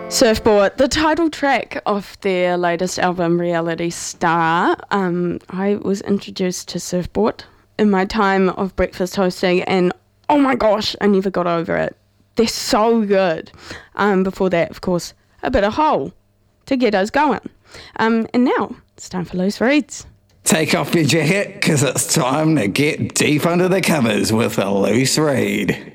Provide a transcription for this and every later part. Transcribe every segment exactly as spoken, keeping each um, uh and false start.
Surfboard, the title track of their latest album, Reality Star. Um, I was introduced to Surfboard in my time of breakfast hosting, and oh my gosh, I never got over it. They're so good. Um, before that, of course, a bit of Hole to get us going. Um, and now it's time for Loose Reads. Take off your jacket, because it's time to get deep under the covers with a loose read.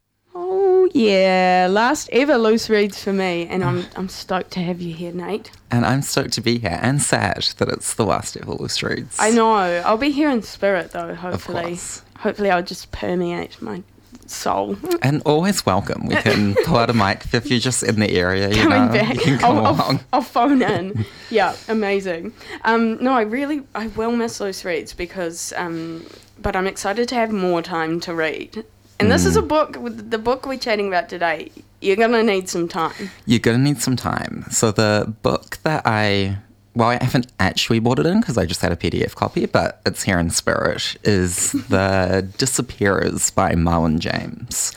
Oh yeah, last ever Loose Reads for me, and I'm I'm stoked to have you here, Nate. And I'm stoked to be here, and sad that it's the last ever Loose Reads. I know. I'll be here in spirit, though, hopefully. Of course. Hopefully I'll just permeate my soul. And always welcome. We can pull out a mic if you're just in the area, you Coming know. back. You can come I'll, along. I'll, I'll phone in. Yeah, amazing. Um, no, I really, I will miss Loose Reads because, um, but I'm excited to have more time to read. And this mm. is a book, the book we're chatting about today, you're going to need some time. You're going to need some time. So the book that I, well, I haven't actually bought it in because I just had a P D F copy, but it's here in spirit, is The Disappearers by Marlon James.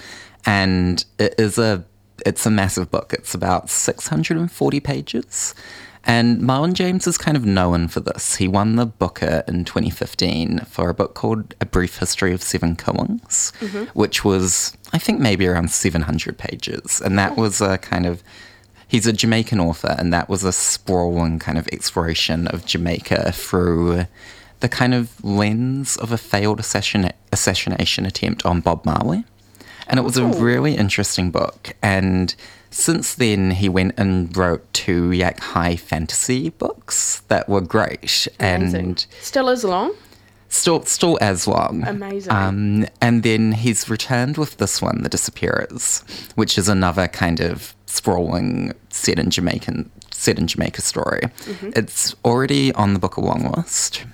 And it is a, it's a massive book. It's about six hundred forty pages. And Marlon James is kind of known for this. He won the Booker in twenty fifteen for a book called A Brief History of Seven Killings, mm-hmm. which was, I think, maybe around seven hundred pages. And that was a kind of, he's a Jamaican author, and that was a sprawling kind of exploration of Jamaica through the kind of lens of a failed assassin- assassination attempt on Bob Marley. And it was a really interesting book. And since then, he went and wrote two Yak High fantasy books that were great. Amazing. And still as long? Still, still as long. Amazing. Um, and then he's returned with this one, The Disappearers, which is another kind of sprawling set in Jamaican, set in Jamaica story. Mm-hmm. It's already on the Booker long list.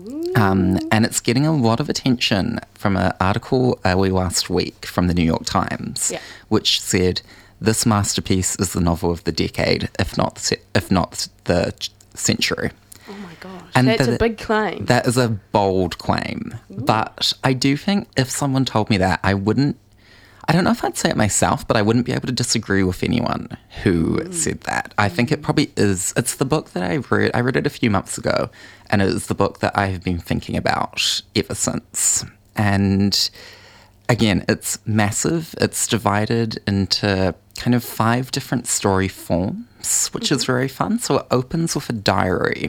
Um, and it's getting a lot of attention from an article early last week from the New York Times, yeah. which said, this masterpiece is the novel of the decade, if not the, if not the century. Oh my gosh, and that's the, a big claim. That is a bold claim. Ooh. But I do think if someone told me that, I wouldn't, I don't know if I'd say it myself, but I wouldn't be able to disagree with anyone who mm. said that. I think it probably is. It's the book that I read. I read it a few months ago, and it is the book that I have been thinking about ever since. And again, it's massive. It's divided into kind of five different story forms, which mm-hmm. is very fun. So it opens with a diary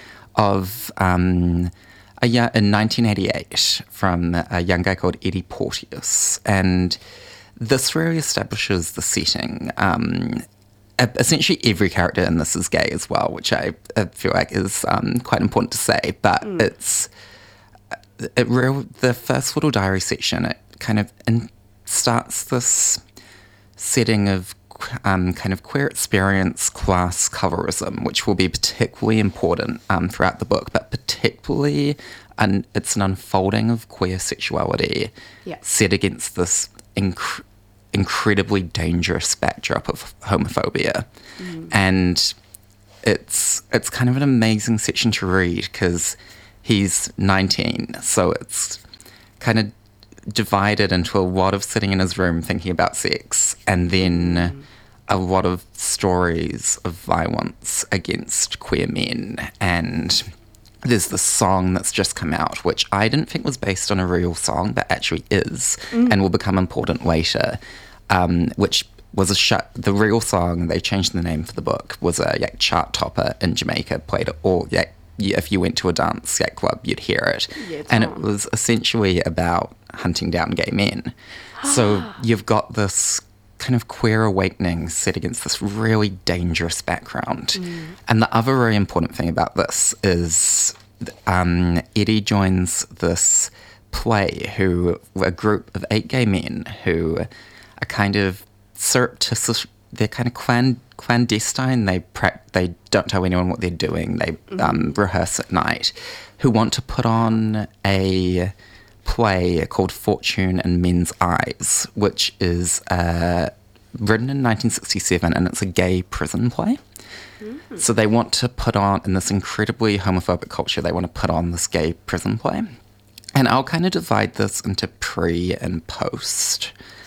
of um, a young, in nineteen eighty-eight from a young guy called Eddie Porteous. And this really establishes the setting. Um, essentially every character in this is gay as well, which I, I feel like is um, quite important to say. But mm. it's it real the first little diary section. It kind of in, starts this setting of um, kind of queer experience, class colorism, which will be particularly important um, throughout the book, but particularly an, it's an unfolding of queer sexuality yeah. set against this inc- incredibly dangerous backdrop of homophobia. Mm. And it's it's kind of an amazing section to read because he's nineteen, so it's kind of divided into a lot of sitting in his room thinking about sex, and then mm. a lot of stories of violence against queer men. And there's this song that's just come out, which I didn't think was based on a real song, but actually is, mm. and will become important later, um, which was a shut. The real song, they changed the name for the book, was a like, chart topper in Jamaica, played it all, like, if you went to a dance like, club, you'd hear it. Yeah, and on. It was essentially about hunting down gay men. So you've got this kind of queer awakening set against this really dangerous background. Mm. And the other very important thing about this is um, Eddie joins this play, who a group of eight gay men who are kind of surreptitious. They're kind of clan, clandestine. They pra- they don't tell anyone what they're doing. They mm-hmm. um, rehearse at night. Who want to put on a play called Fortune in Men's Eyes, which is uh, written in nineteen sixty-seven, and it's a gay prison play. Mm-hmm. So they want to put on, in this incredibly homophobic culture, they want to put on this gay prison play. And I'll kind of divide this into pre and post.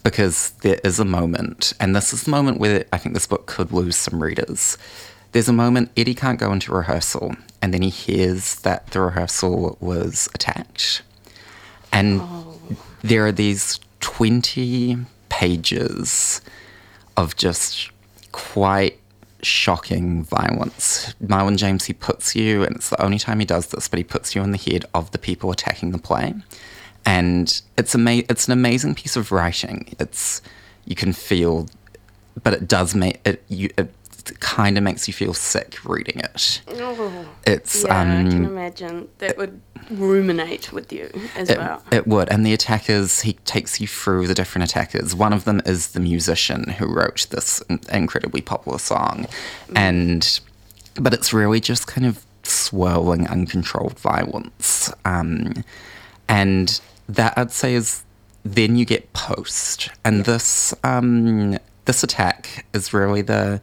because there is a moment, and this is the moment where I think this book could lose some readers. There's a moment Eddie can't go into rehearsal, and then he hears that the rehearsal was attacked. And oh. there are these twenty pages of just quite shocking violence. Marlon James, he puts you, and it's the only time he does this, but he puts you in the head of the people attacking the play. And it's ama- it's an amazing piece of writing. It's, you can feel, but it does make it, you, it kind of makes you feel sick reading it. Oh, it's, yeah, um, I can imagine. That it, would ruminate with you as it, well. It would. And the attackers, he takes you through the different attackers. One of them is the musician who wrote this incredibly popular song. Mm. And, but it's really just kind of swirling, uncontrolled violence. Um, and that, I'd say, is then you get post. And yeah. this, um, this attack is really the...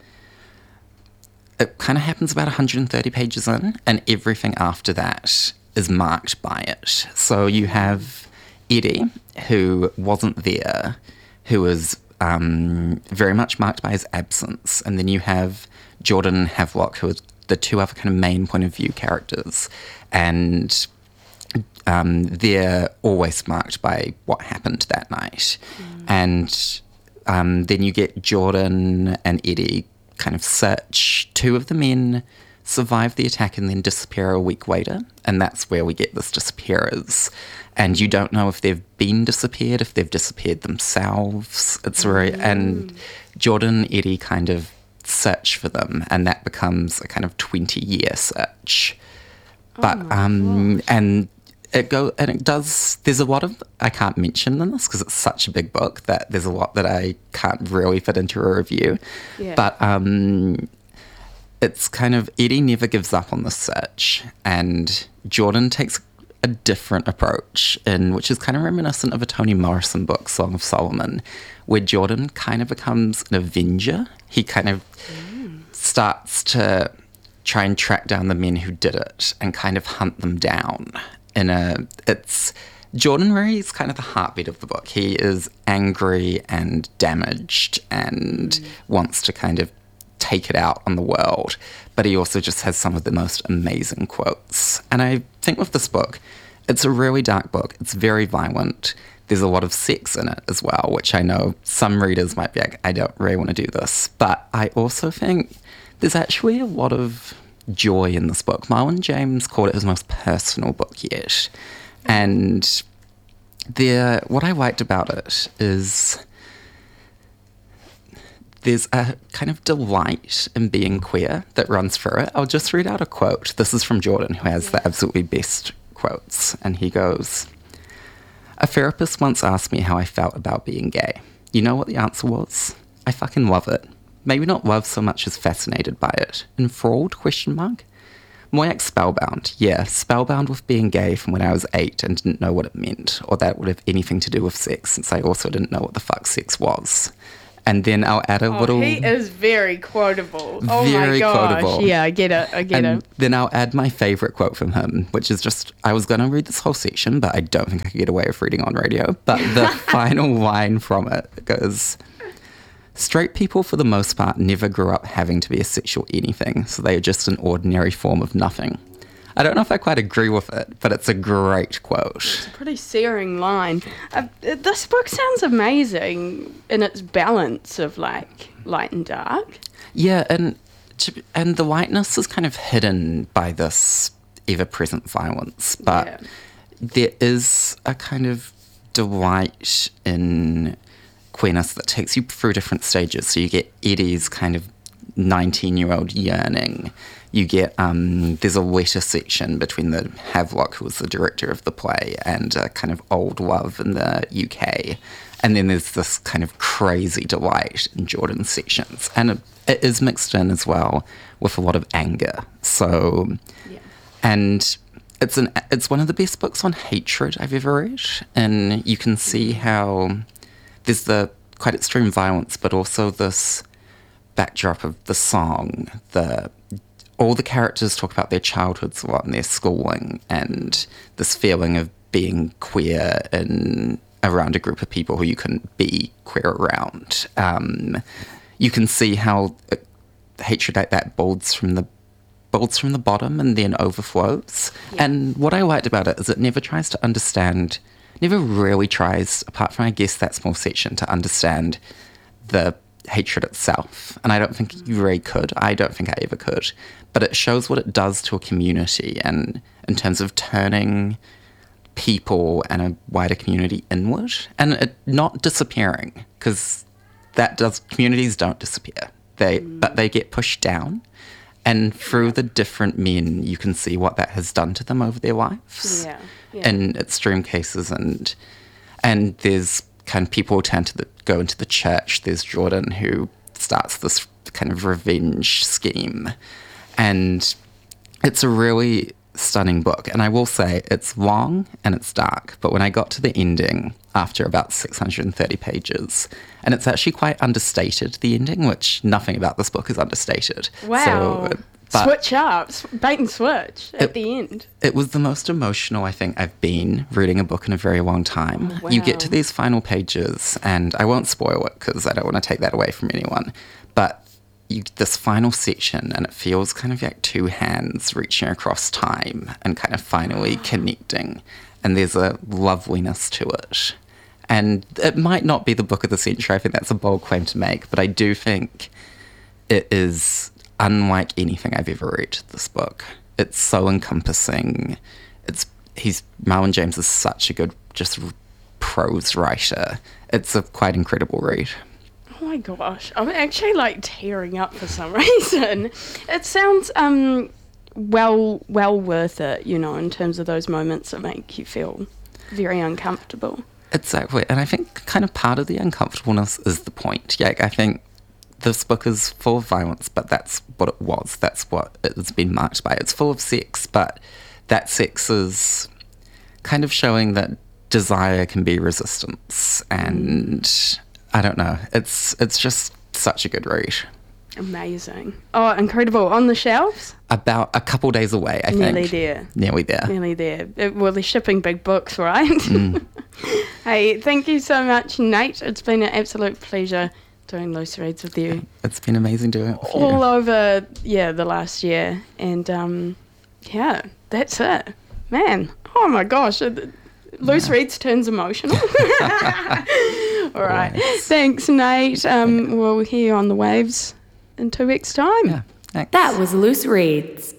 It kind of happens about one hundred thirty pages in, and everything after that is marked by it. So you have Eddie, who wasn't there, who is um, very much marked by his absence. And then you have Jordan and Havelock, who are the two other kind of main point of view characters. And um, they're always marked by what happened that night. Mm. And um, then you get Jordan and Eddie kind of search. Two of the men survive the attack and then disappear a week later, and that's where we get this disappearers. And you don't know if they've been disappeared, if they've disappeared themselves. It's very mm. and Jordan and Eddie kind of search for them, and that becomes a kind of twenty-year search. But oh um, gosh. and it go and it does. There's a lot of I can't mention in this because it's such a big book that there's a lot that I can't really fit into a review. Yeah. But um, it's kind of Eddie never gives up on the search, and Jordan takes a different approach, in which is kind of reminiscent of a Toni Morrison book, Song of Solomon, where Jordan kind of becomes an avenger. He kind of mm. starts to try and track down the men who did it and kind of hunt them down. In a, it's Jordan really is kind of the heartbeat of the book. He is angry and damaged and mm. wants to kind of take it out on the world, but he also just has some of the most amazing quotes. And I think with this book, it's a really dark book. It's very violent. There's a lot of sex in it as well, which I know some readers might be like, I don't really want to do this. But I also think there's actually a lot of joy in this book. Marlon James called it his most personal book yet. And there, what I liked about it is there's a kind of delight in being queer that runs through it. I'll just read out a quote. This is from Jordan, who has the absolutely best quotes. And he goes, "A therapist once asked me how I felt about being gay. You know what the answer was? I fucking love it. Maybe not love so much as fascinated by it. Enthralled, question mark? More like spellbound. Yeah, spellbound with being gay from when I was eight and didn't know what it meant, or that it would have anything to do with sex, since I also didn't know what the fuck sex was." And then I'll add a oh, little... He is very quotable. Oh very my gosh. quotable. Yeah, I get it. I get and it. Then I'll add my favourite quote from him, which is just, I was going to read this whole section, but I don't think I could get away with reading on radio. But the final line from it goes, "Straight people, for the most part, never grew up having to be a sexual anything, so they are just an ordinary form of nothing." I don't know if I quite agree with it, but it's a great quote. It's a pretty searing line. Uh, this book sounds amazing in its balance of, like, light and dark. Yeah, and and the lightness is kind of hidden by this ever-present violence, but yeah. there is a kind of delight in queerness that takes you through different stages. So you get Eddie's kind of nineteen-year-old yearning. You get, um, there's a letter section between the Havelock, who was the director of the play, and a kind of old love in the U K. And then there's this kind of crazy delight in Jordan's sections. And it, it is mixed in as well with a lot of anger. So, yeah. and it's an it's one of the best books on hatred I've ever read. And you can see how there's the quite extreme violence, but also this backdrop of the song, the all the characters talk about their childhoods a lot and their schooling and this feeling of being queer in around a group of people who you couldn't be queer around. Um, you can see how uh, hatred like that builds from the builds from the bottom and then overflows. Yeah. And what I liked about it is it never tries to understand, never really tries, apart from I guess that small section, to understand the hatred itself. And I don't think you really could. I don't think I ever could. But it shows what it does to a community, and in terms of turning people and a wider community inward, and it not disappearing, because that does communities don't disappear. They mm. but they get pushed down, and through the different men, you can see what that has done to them over their lives. Yeah, yeah. In extreme cases, and and there's kind of people who turn to the go into the church. There's Jordan who starts this kind of revenge scheme, and it's a really stunning book. And I will say it's long and it's dark, but when I got to the ending after about six hundred thirty pages, and it's actually quite understated, the ending, which nothing about this book is understated. Wow. So, switch up, bait and switch at it, the end. It was the most emotional I think I've been reading a book in a very long time. Oh, wow. You get to these final pages, and I won't spoil it because I don't want to take that away from anyone, but you, this final section, and it feels kind of like two hands reaching across time and kind of finally connecting, and there's a loveliness to it. And it might not be the book of the century, I think that's a bold claim to make, but I do think it is unlike anything I've ever read, this book. It's so encompassing. It's he's Marlon James is such a good just prose writer. It's a quite incredible read. Oh my gosh, I'm actually like tearing up for some reason. It sounds um well well worth it, you know, in terms of those moments that make you feel very uncomfortable. Exactly, and I think kind of part of the uncomfortableness is the point. Yeah, I think this book is full of violence, but that's what it was. That's what it's been marked by. It's full of sex, but that sex is kind of showing that desire can be resistance, and I don't know. It's it's just such a good read. Amazing. Oh, incredible. On the shelves? About a couple days away, I Nearly think. there. Nearly there. Nearly there. It, well, they're shipping big books, right? Mm. Hey, thank you so much, Nate. It's been an absolute pleasure doing Loose Reads with you. It's been amazing doing it with you. All over, yeah, the last year. And, um, yeah, that's it. Man, oh my gosh. It, Loose yeah. Reads turns emotional. All right. Yes. Thanks, Nate. Um, we'll hear you on the waves in two weeks' time. Yeah. Thanks. That was Loose Reads.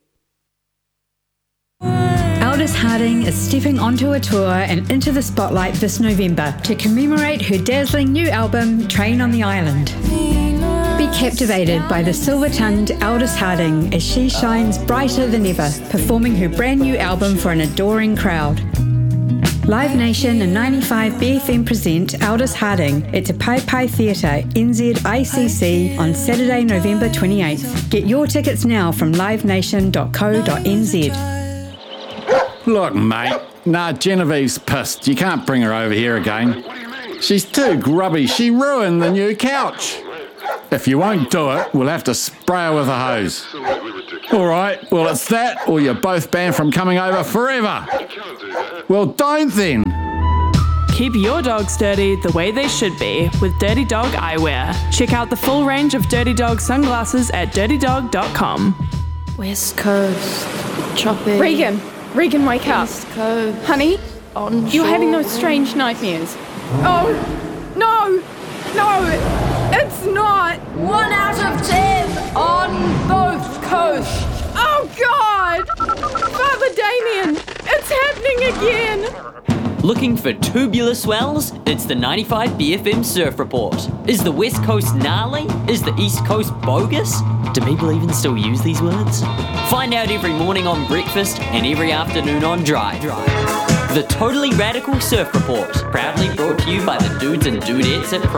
Aldous Harding is stepping onto a tour and into the spotlight this November to commemorate her dazzling new album, Train on the Island. Be captivated by the silver-tongued Aldous Harding as she shines brighter than ever, performing her brand new album for an adoring crowd. Live Nation and ninety-five B F M present Aldous Harding at Te Pai Pai Theatre, N Z I C C, on Saturday, November twenty-eighth. Get your tickets now from live nation dot co dot n z. Look, mate. Nah, Genevieve's pissed. You can't bring her over here again. She's too grubby. She ruined the new couch. If you won't do it, we'll have to spray her with a hose. All right, well, it's that, or you're both banned from coming over forever. Well, don't then. Keep your dogs dirty the way they should be with Dirty Dog Eyewear. Check out the full range of Dirty Dog sunglasses at dirty dog dot com. West Coast, chopping. Regan, Regan, wake up. West Coast. Honey, onshore. You're having those strange nightmares. Oh, no, no, it's not. One out of ten on both coasts. Oh, God! Father Damien, it's happening again! Looking for tubular swells? It's the ninety-five B F M Surf Report. Is the West Coast gnarly? Is the East Coast bogus? Do people even still use these words? Find out every morning on breakfast and every afternoon on Drive. The Totally Radical Surf Report, proudly brought to you by the dudes and dudettes at